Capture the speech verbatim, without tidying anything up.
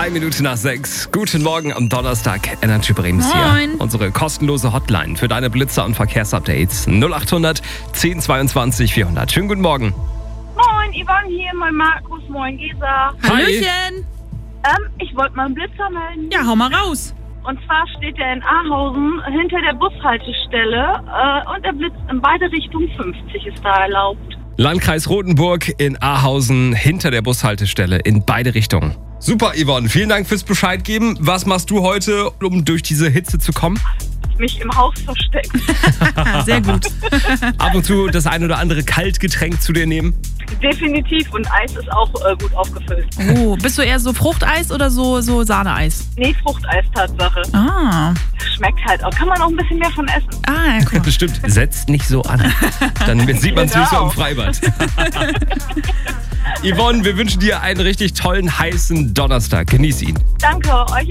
Drei Minuten nach sechs. Guten Morgen am Donnerstag. Energy Bremen hier. Moin. Unsere kostenlose Hotline für deine Blitzer- und Verkehrsupdates. null acht hundert zehn zweiundzwanzig vierhundert. Schönen guten Morgen. Moin, Yvonne hier, moin Markus, moin Gesa. Hallöchen. Ähm, ich wollte mal einen Blitzer melden. Ja, hau mal raus. Und zwar steht der in Ahausen hinter der Bushaltestelle äh, und der Blitz in beide Richtungen fünfzig ist da erlaubt. Landkreis Rothenburg in Ahausen hinter der Bushaltestelle in beide Richtungen. Super, Yvonne. Vielen Dank fürs Bescheid geben. Was machst du heute, um durch diese Hitze zu kommen? Mich im Haus versteckt. Sehr gut. Ab und zu das ein oder andere Kaltgetränk zu dir nehmen? Definitiv, und Eis ist auch äh, gut aufgefüllt. Oh, bist du eher so Fruchteis oder so, so Sahneeis? Nee, Fruchteis, Tatsache. Ah, Schmeckt halt auch. Kann man auch ein bisschen mehr von essen. ah, ja, cool. Bestimmt. Setzt nicht so an. Dann sieht man es nicht so im Freibad. Genau. Yvonne, wir wünschen dir einen richtig tollen, heißen Donnerstag. Genieß ihn. Danke, euch